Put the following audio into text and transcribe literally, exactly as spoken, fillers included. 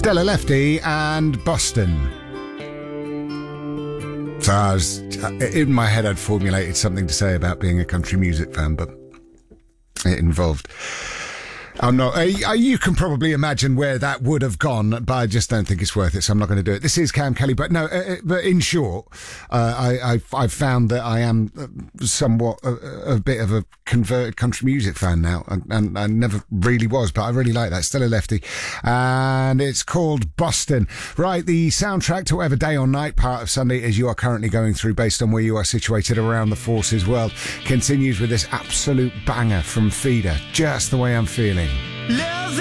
Stella Lefty and Boston. So I was, in my head I'd formulated something to say about being a country music fan, but it involved... I'm not. Uh, you can probably imagine where that would have gone, but I just don't think it's worth it, so I'm not going to do it. This is Cam Kelly, but no. Uh, but in short, uh, I, I've, I've found that I am somewhat a, a bit of a converted country music fan now, and, and I never really was, but I really like that. Stella Lefty, and it's called Boston. Right, the soundtrack to whatever day or night part of Sunday as you are currently going through, based on where you are situated around the Forces world, continues with this absolute banger from Feeder. Just the way I'm feeling. Love